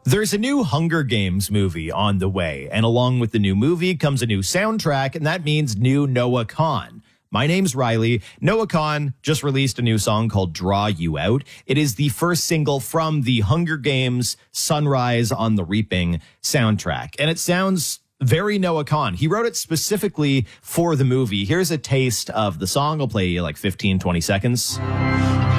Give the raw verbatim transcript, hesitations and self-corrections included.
There's a new Hunger Games movie on the way, and along with the new movie comes a new soundtrack, and that means new Noah Kahan. My name's Riley. Noah Kahan just released a new song called Draw You Out. It is the first single from the Hunger Games Sunrise on the Reaping soundtrack, and it sounds very Noah Kahan. He wrote it specifically for the movie. Here's a taste of the song. I'll play you like fifteen, twenty seconds.